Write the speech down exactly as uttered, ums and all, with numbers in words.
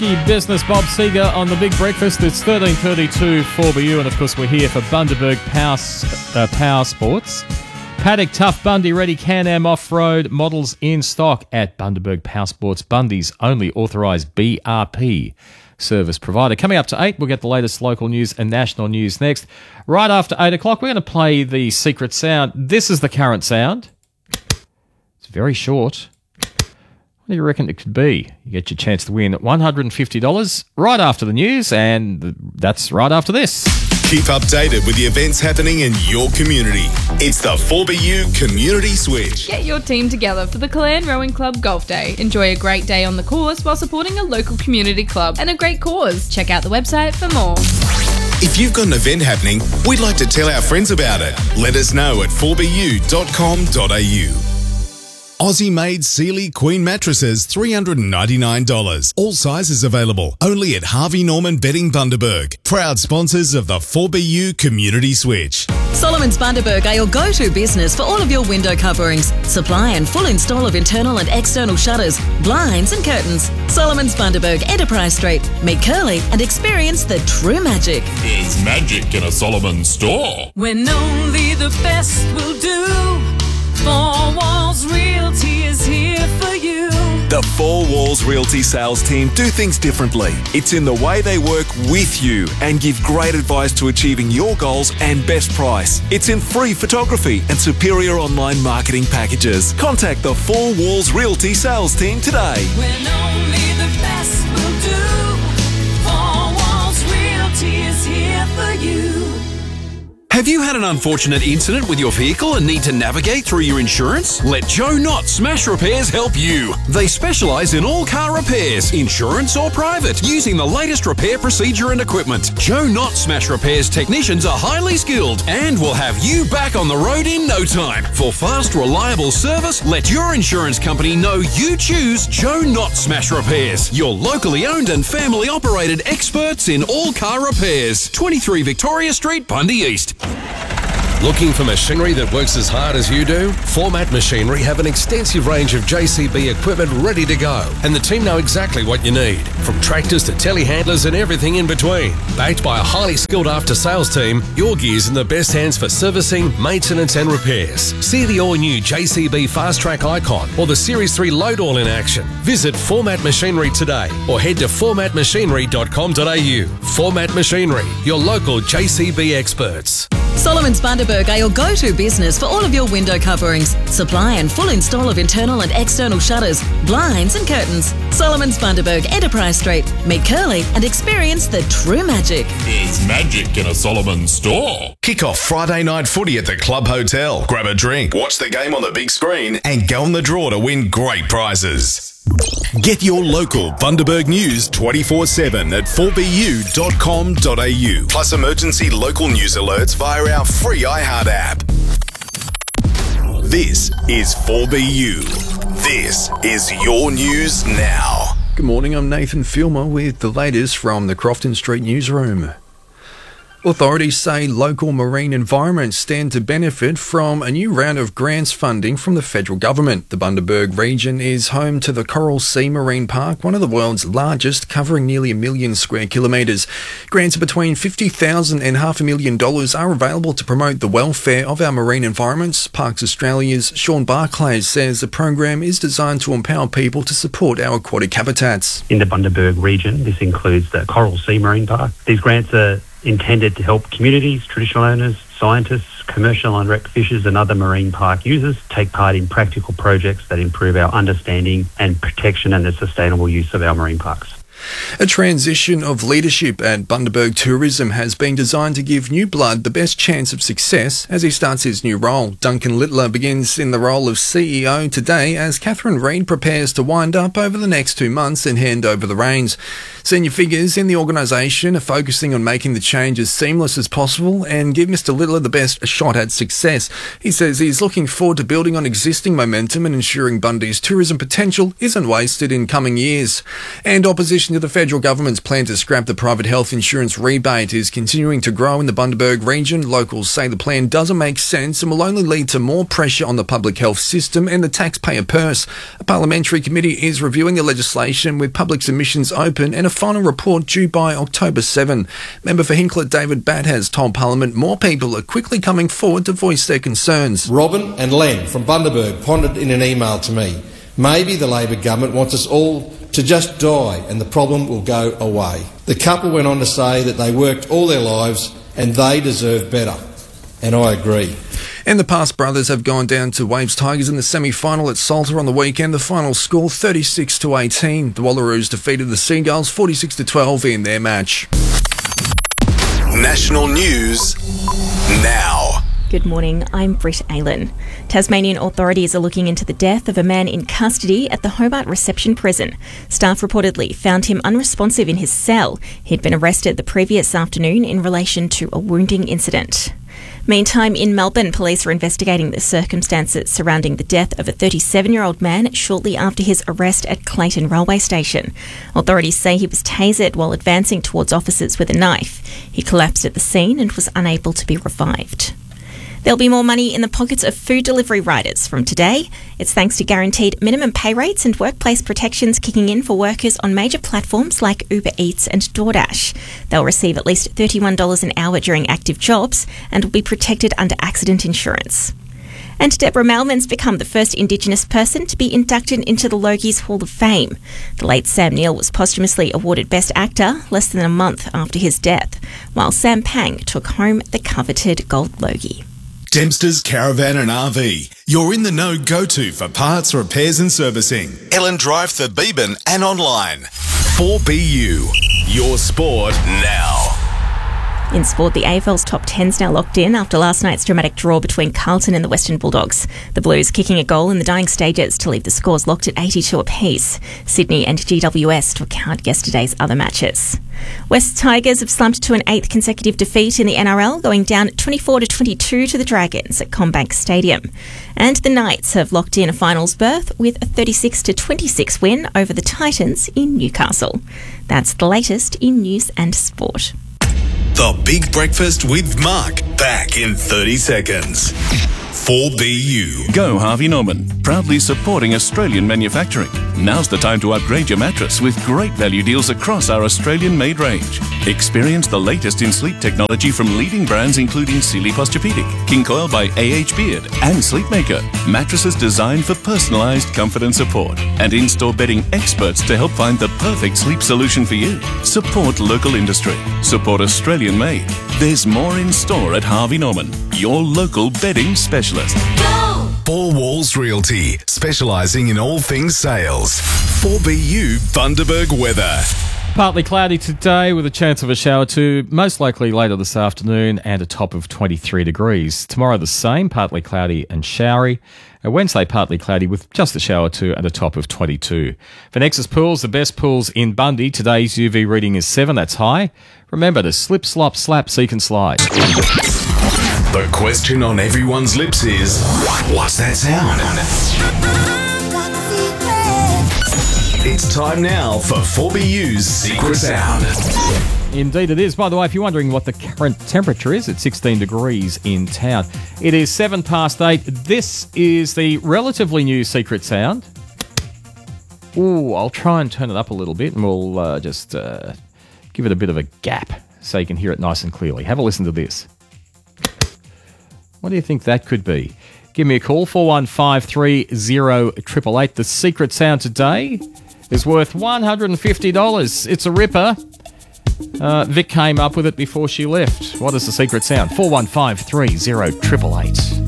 Business, Bob Seger on The Big Breakfast. It's thirteen thirty-two four B U, and of course we're here for Bundaberg Power, uh, Power Sports. Paddock Tough Bundy Ready Can-Am Off-Road models in stock at Bundaberg Power Sports, Bundy's only authorised B R P service provider. Coming up to eight, we'll get the latest local news and national news next. Right after eight o'clock, we're going to play the secret sound. This is the current sound. It's very short. What do you reckon it could be? You get your chance to win one hundred fifty dollars right after the news, and that's right after this. Keep updated with the events happening in your community. It's the four B U Community Switch. Get your team together for the Clan Rowing Club Golf Day. Enjoy a great day on the course while supporting a local community club and a great cause. Check out the website for more. If you've got an event happening, we'd like to tell our friends about it. Let us know at four b u dot com dot a u. Aussie-made Sealy Queen mattresses, three hundred ninety-nine dollars. All sizes available. Only at Harvey Norman Bedding Bundaberg. Proud sponsors of the four B U Community Switch. Solomon's Bundaberg are your go-to business for all of your window coverings. Supply and full install of internal and external shutters, blinds and curtains. Solomon's Bundaberg, Enterprise Street. Meet Curly and experience the true magic. There's magic in a Solomon store. When only the best will do. Four Walls Realty is here for you. The Four Walls Realty sales team do things differently. It's in the way they work with you and give great advice to achieving your goals and best price. It's in free photography and superior online marketing packages. Contact the Four Walls Realty sales team today. When only the best will do. Four Walls Realty is here for you. Have you had an unfortunate incident with your vehicle and need to navigate through your insurance? Let Joe Knott Smash Repairs help you. They specialise in all car repairs, insurance or private, using the latest repair procedure and equipment. Joe Knott Smash Repairs technicians are highly skilled and will have you back on the road in no time. For fast, reliable service, let your insurance company know you choose Joe Knott Smash Repairs. Your locally owned and family operated experts in all car repairs. twenty-three Victoria Street, Bundy East. Looking for machinery that works as hard as you do? Format Machinery have an extensive range of J C B equipment ready to go, and the team know exactly what you need, from tractors to telehandlers and everything in between. Backed by a highly skilled after-sales team, your gear's in the best hands for servicing, maintenance and repairs. See the all-new J C B Fast Track Icon or the Series three Load All in action. Visit Format Machinery today or head to format machinery dot com dot a u. Format Machinery, your local J C B experts. Solomon's Bundaberg are your go-to business for all of your window coverings. Supply and full install of internal and external shutters, blinds and curtains. Solomon's Bundaberg, Enterprise Street. Meet Curly and experience the true magic. There's magic in a Solomon store. Kick off Friday night footy at the Club Hotel. Grab a drink, watch the game on the big screen, and go on the draw to win great prizes. Get your local Bundaberg news twenty-four seven at four b u dot com dot a u. Plus emergency local news alerts via our free iHeart app. This is four B U. This is your news now. Good morning, I'm Nathan Filmer with the latest from the Crofton Street newsroom. Authorities say local marine environments stand to benefit from a new round of grants funding from the federal government. The Bundaberg region is home to the Coral Sea Marine Park, one of the world's largest, covering nearly a million square kilometres. Grants of between fifty thousand dollars and half a million dollars are available to promote the welfare of our marine environments. Parks Australia's Sean Barclay says the program is designed to empower people to support our aquatic habitats. In the Bundaberg region, this includes the Coral Sea Marine Park. These grants are intended to help communities, traditional owners, scientists, commercial and rec fishers and other marine park users take part in practical projects that improve our understanding and protection and the sustainable use of our marine parks. A transition of leadership at Bundaberg Tourism has been designed to give new blood the best chance of success as he starts his new role. Duncan Littler begins in the role of C E O today as Catherine Reid prepares to wind up over the next two months and hand over the reins. Senior figures in the organisation are focusing on making the change as seamless as possible and give Mister Littler the best shot at success. He says he's looking forward to building on existing momentum and ensuring Bundy's tourism potential isn't wasted in coming years. And opposition opposition to the federal government's plan to scrap the private health insurance rebate is continuing to grow in the Bundaberg region. Locals say the plan doesn't make sense and will only lead to more pressure on the public health system and the taxpayer purse. A parliamentary committee is reviewing the legislation with public submissions open and a final report due by October seventh. Member for Hinkler David Batt has told Parliament more people are quickly coming forward to voice their concerns. Robin and Len from Bundaberg pondered in an email to me, maybe the Labor government wants us all to just die and the problem will go away. The couple went on to say that they worked all their lives and they deserve better. And I agree. And the Pass brothers have gone down to Waves Tigers in the semi-final at Salter on the weekend. The final score thirty-six to eighteen. The Wallaroos defeated the Seagulls forty-six to twelve in their match. National news now. Good morning, I'm Britt Aylen. Tasmanian authorities are looking into the death of a man in custody at the Hobart Reception Prison. Staff reportedly found him unresponsive in his cell. He'd been arrested the previous afternoon in relation to a wounding incident. Meantime, in Melbourne, police are investigating the circumstances surrounding the death of a thirty-seven-year-old man shortly after his arrest at Clayton Railway Station. Authorities say he was tasered while advancing towards officers with a knife. He collapsed at the scene and was unable to be revived. There'll be more money in the pockets of food delivery riders from today. It's thanks to guaranteed minimum pay rates and workplace protections kicking in for workers on major platforms like Uber Eats and DoorDash. They'll receive at least thirty-one dollars an hour during active jobs and will be protected under accident insurance. And Deborah Mailman's become the first Indigenous person to be inducted into the Logies Hall of Fame. The late Sam Neill was posthumously awarded Best Actor less than a month after his death, while Sam Pang took home the coveted Gold Logie. Dempster's Caravan and R V. You're in the know go-to for parts, repairs and servicing. Ellen Drive for Beeben and online. four B U. Your sport now. In sport, the A F L's top ten's now locked in after last night's dramatic draw between Carlton and the Western Bulldogs. The Blues kicking a goal in the dying stages to leave the scores locked at eighty-two apiece. Sydney and G W S to account yesterday's other matches. West Tigers have slumped to an eighth consecutive defeat in the N R L, going down twenty-four to twenty-two to the Dragons at CommBank Stadium. And the Knights have locked in a finals berth with a thirty-six to twenty-six win over the Titans in Newcastle. That's the latest in news and sport. The Big Breakfast with Mark, back in thirty seconds. four B U. Go Harvey Norman, proudly supporting Australian manufacturing. Now's the time to upgrade your mattress with great value deals across our Australian-made range. Experience the latest in sleep technology from leading brands including Sealy Posturepedic, King Coil by A H Beard, and Sleepmaker. Mattresses designed for personalised comfort and support, and in-store bedding experts to help find the perfect sleep solution for you. Support local industry. Support Australian-made. There's more in store at Harvey Norman, your local bedding specialist. Go! Four Walls Realty, specialising in all things sales. four B U Bundaberg weather. Partly cloudy today with a chance of a shower too, most likely later this afternoon, and a top of twenty-three degrees. Tomorrow the same, partly cloudy and showery. And Wednesday partly cloudy with just a shower too and a top of twenty-two. For Nexus Pools, the best pools in Bundy, today's U V reading is seven, that's high. Remember to slip, slop, slap, seek and slide. The question on everyone's lips is, what's that sound? It's time now for four B U's Secret Sound. Indeed it is. By the way, if you're wondering what the current temperature is, it's sixteen degrees in town. It is seven past eight. This is the relatively new Secret Sound. Ooh, I'll try and turn it up a little bit and we'll uh, just uh, give it a bit of a gap so you can hear it nice and clearly. Have a listen to this. What do you think that could be? Give me a call, four one five three zero eight eight eight. The Secret Sound today is worth one hundred fifty dollars. It's a ripper. Uh, Vic came up with it before she left. What is the Secret Sound? four one five three zero eight eight eight.